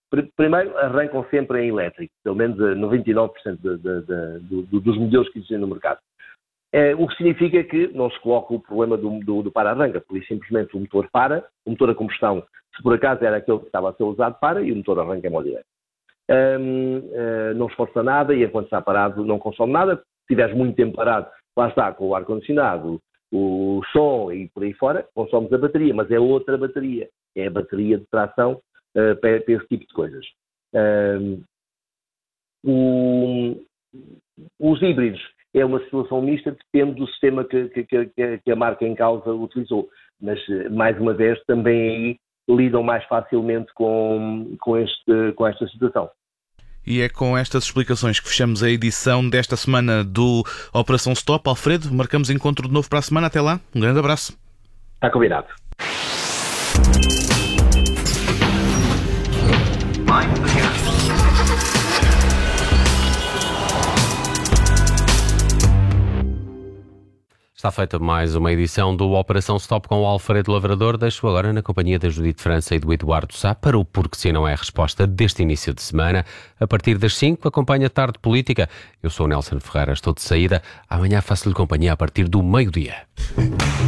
Primeiro, arrancam sempre em elétrico, pelo menos 99% dos modelos que existem no mercado. O que significa que não se coloca o problema do para-arranca, por isso simplesmente o motor para, o motor a combustão, se por acaso era aquele que estava a ser usado, para, e o motor arranca em modo direto. Não esforça nada e enquanto está parado não consome nada. Se estiveres muito tempo parado, lá está, com o ar-condicionado, o som e por aí fora, consomes a bateria, mas é outra bateria. É a bateria de tração para esse tipo de coisas. Os híbridos é uma situação mista, depende do sistema que a marca em causa utilizou. Mas, mais uma vez, também aí lidam mais facilmente com esta situação. E é com estas explicações que fechamos a edição desta semana do Operação Stop. Alfredo, marcamos encontro de novo para a semana. Até lá, um grande abraço. Está combinado. Está feita mais uma edição do Operação Stop com o Alfredo Lavrador. Deixo agora na companhia da Judite França e do Eduardo Sá para o Porque Se Não É a Resposta deste início de semana. A partir das 5, acompanha a Tarde Política. Eu sou o Nelson Ferreira, estou de saída. Amanhã faço-lhe companhia a partir do meio-dia.